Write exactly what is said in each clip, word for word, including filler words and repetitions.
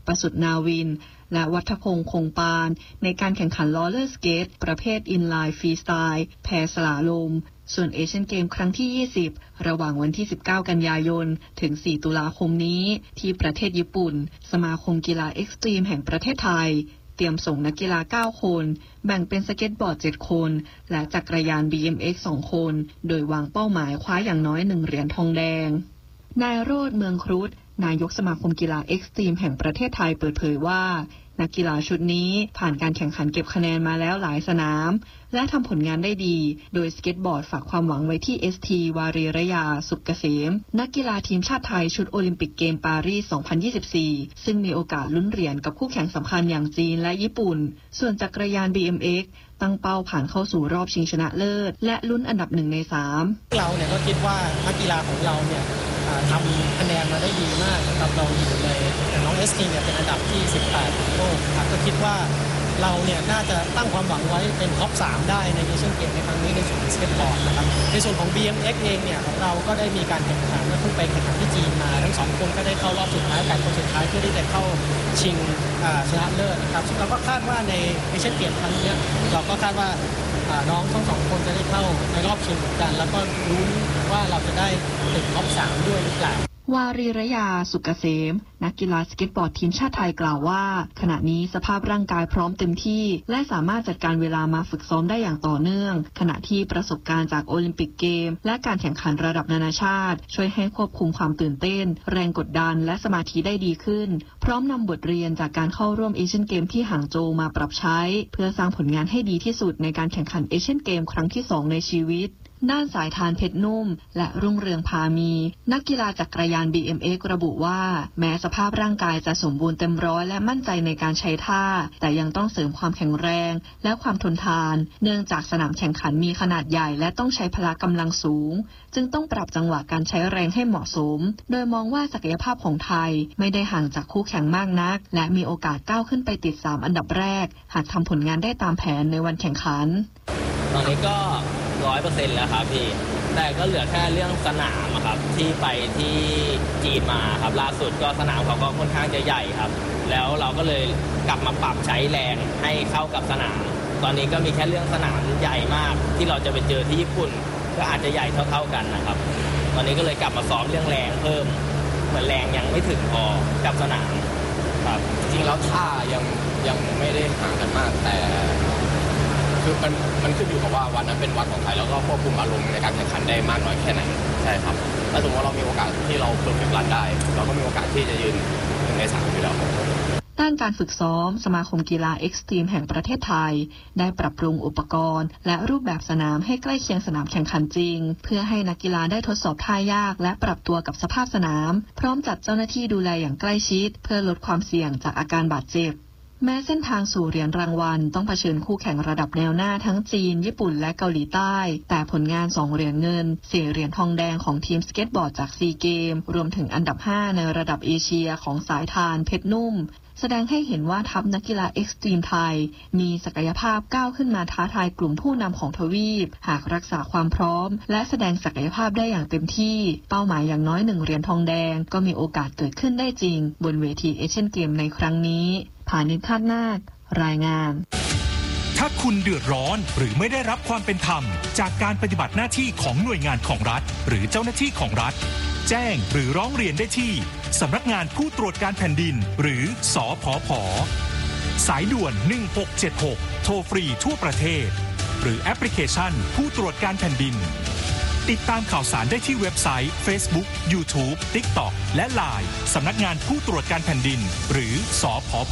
ประสุทธิ์นาวินและวัฒพงษ์คงปานในการแข่งขันลอเลอร์สเกตประเภทอินไลน์ฟรีสไตล์แพสลาโลมส่วนเอเชียนเกมครั้งที่ยี่สิบระหว่างวันที่สิบเก้ากันยายนถึงสี่ตุลาคมนี้ที่ประเทศญี่ปุ่นสมาคมกีฬาเอ็กซ์ตรีมแห่งประเทศไทยเตรียมส่งนักกีฬาเก้าคนแบ่งเป็นสเก็ตบอร์ดเจ็ดคนและจักรยาน บี เอ็ม เอ็กซ์ สองคนโดยวางเป้าหมายคว้าอย่างน้อยหนึ่งเหรียญทองแดงนายโรจน์เมืองครุฑนายกสมาคมกีฬาเอ็กซ์ตรีมแห่งประเทศไทยเปิดเผยว่านักกีฬาชุดนี้ผ่านการแข่งขันเก็บคะแนนมาแล้วหลายสนามและทำผลงานได้ดีโดยสเก็ตบอร์ดฝากความหวังไว้ที่ เอส ที วารีระยาสุขเกษมนักกีฬาทีมชาติไทยชุดโอลิมปิกเกมปารีส สองพันยี่สิบสี่ ซึ่งมีโอกาสลุ้นเหรียญกับคู่แข่งสำคัญอย่างจีนและญี่ปุ่นส่วนจักรยาน บี เอ็ม เอ็กซ์ ตั้งเป้าผ่านเข้าสู่รอบชิงชนะเลิศและลุ้นอันดับหนึ่งในสามเราเนี่ยก็คิดว่านักกีฬาของเราเนี่ยทำคะแนนมาได้ดีมากนะครับเราอยู่ในน้องเอสทีเนี่ยเป็นอันดับที่สิบแปดของโลกครับก็คิดว่าเราเนี่ยน่าจะตั้งความหวังไว้เป็นท็อปสามได้ในเอเชียนเกมในครั้งนี้ในส่วนสเก็ตบอร์ดนะครับในส่วนของ บี เอ็ม เอ็กซ์ เองเนี่ยเราก็ได้มีการแข่งขันเพิ่งไปแข่งขันที่จีนมาทั้งสองคนก็ได้เข้ารอบสุดท้ายแปดคนสุดท้ายเพื่อที่จะเข้าชิงชนะเลิศนะครับซึ่งเราก็คาดว่าในเอเชียนเกมครั้งนี้เราก็คาดว่าน้องทั้งสองคนจะได้เข้าในรอบชิงเหมือนกันแล้วก็ลุ้นว่าเราจะได้ติดท็อปสามด้วยหรือเปล่าวารีระยาสุกเกษมนักกีฬาสเก็ตบอร์ดทีมชาติไทยกล่าวว่าขณะนี้สภาพร่างกายพร้อมเต็มที่และสามารถจัดการเวลามาฝึกซ้อมได้อย่างต่อเนื่องขณะที่ประสบการณ์จากโอลิมปิกเกมและการแข่งขันระดับนานาชาติช่วยให้ควบคุมความตื่นเต้นแรงกดดันและสมาธิได้ดีขึ้นพร้อมนำบทเรียนจากการเข้าร่วมเอเชียนเกมที่หางโจวมาปรับใช้เพื่อสร้างผลงานให้ดีที่สุดในการแข่งขันเอเชียนเกมครั้งที่สองในชีวิตด้านสายทานเพชรนุ่มและรุ่งเรืองพามีนักกีฬาจักรยาน บี เอ็ม เอ็กซ์ ระบุว่าแม้สภาพร่างกายจะสมบูรณ์เต็มร้อยและมั่นใจในการใช้ท่าแต่ยังต้องเสริมความแข็งแรงและความทนทานเนื่องจากสนามแข่งขันมีขนาดใหญ่และต้องใช้พละกำลังสูงจึงต้องปรับจังหวะการใช้แรงให้เหมาะสมโดยมองว่าศักยภาพของไทยไม่ได้ห่างจากคู่แข่งมากนักและมีโอกาสก้าวขึ้นไปติดสามอันดับแรกหากทำผลงานได้ตามแผนในวันแข่งขันตอนนี้ก็ร้อยเปอร์เซ็นต์แล้วครับพี่แต่ก็เหลือแค่เรื่องสนามครับที่ไปที่จีนมาครับล่าสุดก็สนามเขาก็ค่อนข้างจะใหญ่ครับแล้วเราก็เลยกลับมาปรับใช้แรงให้เข้ากับสนามตอนนี้ก็มีแค่เรื่องสนามใหญ่มากที่เราจะไปเจอที่ญี่ปุ่นก็อาจจะใหญ่เท่าๆกันนะครับตอนนี้ก็เลยกลับมาซ้อมเรื่องแรงเพิ่มเหมือนแรงยังไม่ถึงพอกับสนามครับจริงๆแล้วท่ายังยังไม่ได้ห่างกันมากแต่คือมันมันขึ้นอยู่กับว่าวันนั้นเป็นวันของใครแล้วก็ควบคุมอารมณ์ในการแข่งขันได้มากน้อยแค่ไหนใช่ครับถ้าสมมติว่าเรามีโอกาสที่เราเพิ่มเป็นรันได้เราก็มีโอกาสที่จะยืนหนึ่งในสามอยู่แล้วด้านการฝึกซ้อมสมาคมกีฬาเอ็กซ์ตรีมแห่งประเทศไทยได้ปรับปรุงอุปกรณ์และรูปแบบสนามให้ใกล้เคียงสนามแข่งขันจริงเพื่อให้นักกีฬาได้ทดสอบท่ายากและปรับตัวกับสภาพสนามพร้อมจัดเจ้าหน้าที่ดูแลอย่างใกล้ชิดเพื่อลดความเสี่ยงจากอาการบาดเจ็บแม้เส้นทางสู่เหรียญรางวัลต้องเผชิญคู่แข่งระดับแนวหน้าทั้งจีนญี่ปุ่นและเกาหลีใต้แต่ผลงานสองเหรียญเงินสี่เหรียญทองแดงของทีมสเก็ตบอร์ดจากซีเกมรวมถึงอันดับห้าในระดับเอเชียของสายทานเพชรนุ่มแสดงให้เห็นว่าทัพนักกีฬาเอ็กซ์ตรีมไทยมีศักยภาพก้าวขึ้นมาท้าทายกลุ่มผู้นำของทวีปหากรักษาความพร้อมและแสดงศักยภาพได้อย่างเต็มที่เป้าหมายอย่างน้อยหนึ่งเหรียญทองแดงก็มีโอกาสเกิดขึ้นได้จริงบนเวทีเอเชียนเกมในครั้งนี้ผานิช คาดนาครายงานถ้าคุณเดือดร้อนหรือไม่ได้รับความเป็นธรรมจากการปฏิบัติหน้าที่ของหน่วยงานของรัฐหรือเจ้าหน้าที่ของรัฐแจ้งหรือร้องเรียนได้ที่สำนักงานผู้ตรวจการแผ่นดินหรือสผผ.สายด่วนหนึ่งหกเจ็ดหกโทรฟรีทั่วประเทศหรือแอปพลิเคชันผู้ตรวจการแผ่นดินติดตามข่าวสารได้ที่เว็บไซต์ Facebook YouTube TikTok และ ไลน์ สำนักงานผู้ตรวจการแผ่นดินหรือสผผ.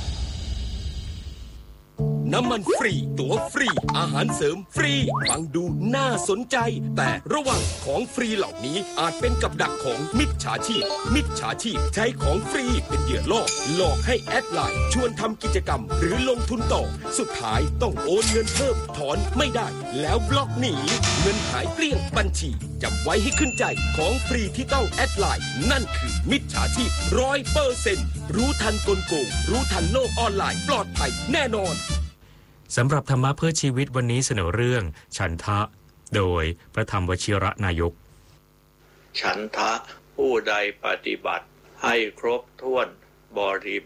น้ำมันฟรีตั๋วฟรีอาหารเสริมฟรีฟังดูน่าสนใจแต่ระวังของฟรีเหล่านี้อาจเป็นกับดักของมิจฉาชีพมิจฉาชีพใช้ของฟรีเป็นเหยื่อล่อหลอกให้แอดไลน์ชวนทำกิจกรรมหรือลงทุนต่อสุดท้ายต้องโอนเงินเพิ่มถอนไม่ได้แล้วบล็อกหนีเงินหายเกลี้ยงบัญชีจำไว้ให้ขึ้นใจของฟรีที่ต้องแอดไลน์นั่นคือมิจฉาชีพร้อยเปอร์เซ็นต์รู้ทันกลโกงรู้ทันโลกออนไลน์ปลอดภัยแน่นอนสำหรับธรรมะเพื่อชีวิตวันนี้เสนอเรื่องฉันทะโดยพระธรรมวชิระนายกฉันทะผู้ใดปฏิบัติให้ครบถ้วนบริ